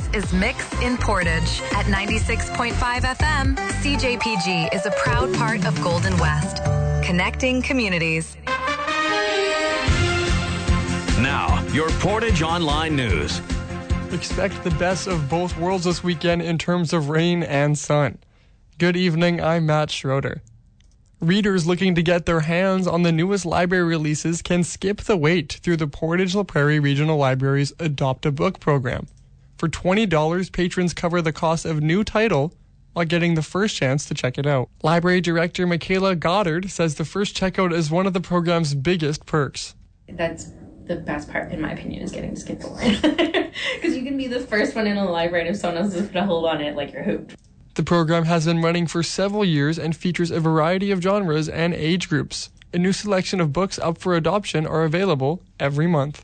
This is Mix in Portage. At 96.5 FM, CJPG is a proud part of Golden West, connecting communities. Now, your Portage Online News. Expect the best of both worlds this weekend in terms of rain and sun. Good evening, I'm Matt Schroeder. Readers looking to get their hands on the newest library releases can skip the wait through the Portage-La Prairie Regional Library's Adopt a Book program. For $20, patrons cover the cost of new title while getting the first chance to check it out. Library Director Michaela Goddard says the first checkout is one of the program's biggest perks. That's the best part, in my opinion, is getting to skip the line. Because you can be the first one in a library, and if someone else is going to hold on it, like, you're hooked. The program has been running for several years and features a variety of genres and age groups. A new selection of books up for adoption are available every month.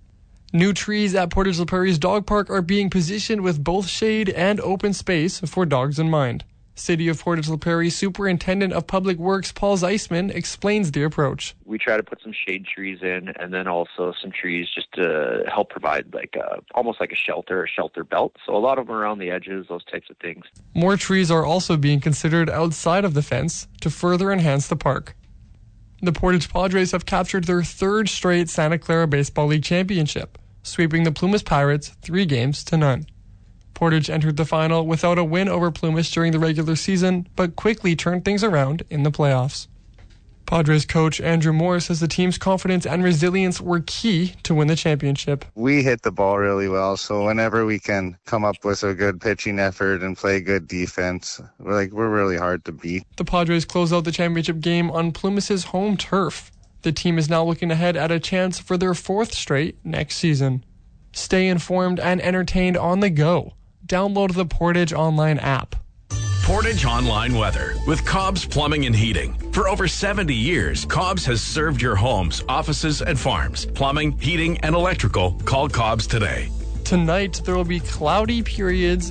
New trees at Portage-La Prairie's dog park are being positioned with both shade and open space for dogs in mind. City of Portage-La Prairie Superintendent of Public Works Paul Zeisman explains the approach. We try to put some shade trees in and then also some trees just to help provide almost like a shelter belt. So a lot of them around the edges, those types of things. More trees are also being considered outside of the fence to further enhance the park. The Portage Padres have captured their third straight Santa Clara Baseball League championship, sweeping the Plumas Pirates 3-0. Portage entered the final without a win over Plumas during the regular season, but quickly turned things around in the playoffs. Padres coach Andrew Moore says the team's confidence and resilience were key to win the championship. We hit the ball really well, so whenever we can come up with a good pitching effort and play good defense, we're really hard to beat. The Padres close out the championship game on Plumas' home turf. The team is now looking ahead at a chance for their fourth straight next season. Stay informed and entertained on the go. Download the Portage Online app. Portage Online Weather with Cobb's Plumbing and Heating. For over 70 years, Cobb's has served your homes, offices, and farms. Plumbing, heating, and electrical. Call Cobb's today. Tonight, there will be cloudy periods.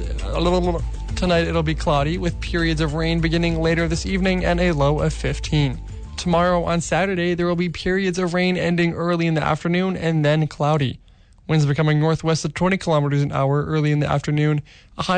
Tonight, it'll be cloudy with periods of rain beginning later this evening and a low of 15. Tomorrow on Saturday, there will be periods of rain ending early in the afternoon and then cloudy. Winds becoming northwest of 20 kilometers an hour early in the afternoon. A high